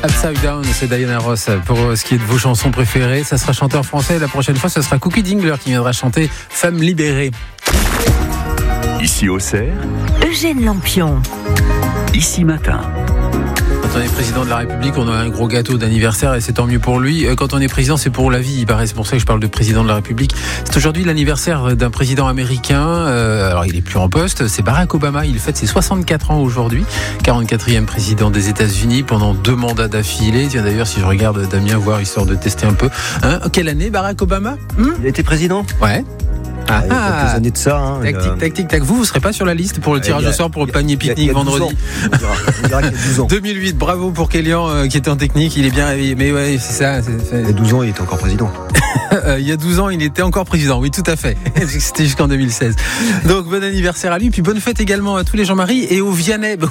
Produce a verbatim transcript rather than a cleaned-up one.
Upside Down, c'est Diana Ross pour ce qui est de vos chansons préférées. Ça sera chanteur français. La prochaine fois, ce sera Cookie Dingler qui viendra chanter Femme libérée. Ici au Cerf, Eugène Lampion. Ici Matin. Quand on est président de la République, on a un gros gâteau d'anniversaire et c'est tant mieux pour lui. Quand on est président, c'est pour la vie. Il paraît, c'est pour ça que je parle de président de la République. C'est aujourd'hui l'anniversaire d'un président américain. Euh, alors, il est plus en poste. C'est Barack Obama. Il fête ses soixante-quatre ans aujourd'hui. quarante-quatrième président des États-Unis pendant deux mandats d'affilée. Tiens, d'ailleurs, si je regarde Damien voir, histoire de tester un peu. Hein, quelle année, Barack Obama? hmm Il a été président. Ouais. Ah, il y a quelques années de ça. Hein, tac, tic, tac, tic, tac. Vous, vous serez pas sur la liste pour le tirage au sort pour le panier pique-nique vendredi. On dira, on dira qu'il y a douze ans. deux mille huit, bravo pour Kélian euh, qui était en technique. Il est bien réveillé. Mais ouais, c'est ça. C'est, c'est... Il y a douze ans, il était encore président. euh, il y a douze ans, il était encore président. Oui, tout à fait. C'était jusqu'en deux mille seize. Donc, bon anniversaire à lui. Puis bonne fête également à tous les Jean-Marie et aux Vianney. Bon,